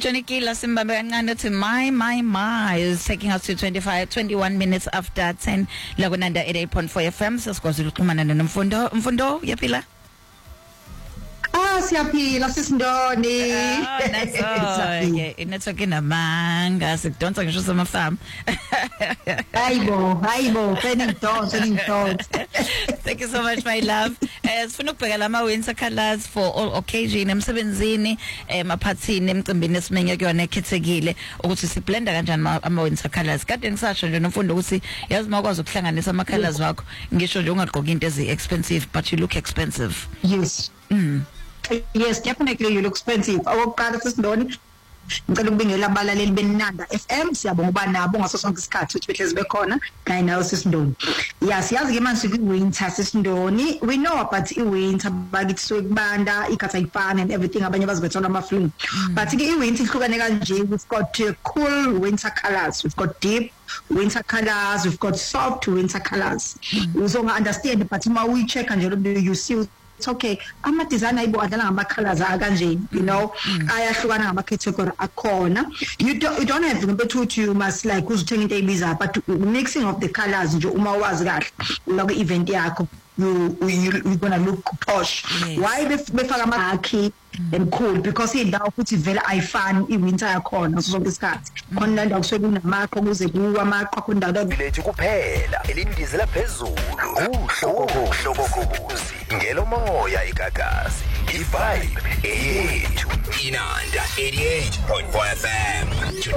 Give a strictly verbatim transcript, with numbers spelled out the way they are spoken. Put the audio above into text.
Johnny Kila Simbambe kancane uthi my my my is taking us to twenty-five twenty-one minutes after ten la kunanda eighty-eight point four F M sesikwazi ukuxhumana nomfundo umfundo uyaphila. Ah siyaphila sisindoni. Oh nice. Okay, inetwork inamanga sikudonsa ngisho samafama. Hayibo, hayibo, fening dons, fening dons. Thank you so much my love. Eh sifuna ukubheka lama winter colors for all occasion emsebenzini emaphathini emcimbini esimenye kuyona ekhethekile ukuthi siblenda kanjani ama winter colors. Kade ngisasho nje nomfundo ukuthi yazi makwazi ukuhlanganisa ama colors wakho ngisho nje ungaqoka into ezi expensive but you look expensive. Yes. Mm. Yes, definitely you look expensive. Awuqala sisindoni. Ngicela ukubingela abalaleli benanda F M siyabonga uba nabo ngaso sonke isikhathi ukuthi behlezi bekhona kanye nayo sisindoni. Yes, yazi ke manje ku winter sisindoni. We know about i winter bakithi sokubanda ikhatha ifana and everything abanye bazibethola ama flu. But ke i winter ihlukane kanje. We've got uh, cool winter colors. We've got deep winter colors. We've got soft winter colors. Mm. So I understand but ma we check nje you see it's okay. Ama design ayibo adala ngama colors akanje, you know. Ayahlukana ngama category akhona. You don't you don't have to you must like uzithenga into ebiza but mixing of the colors nje uma wazi kahle lokho event yakho you you you're going to look posh. Yes. Why befaka amakhi and cool because indawo futhi vele ayifani iwinter yakhona so sonke isikhathi. Khona la ndawo kusuke kunamakho kuze kuwa amaqwa kundawo lethu kuphela elindizela phezulu uhloko hlokokuzi ngelo moya igagasi i vibe eyethu inanda eighty-eight point four F M.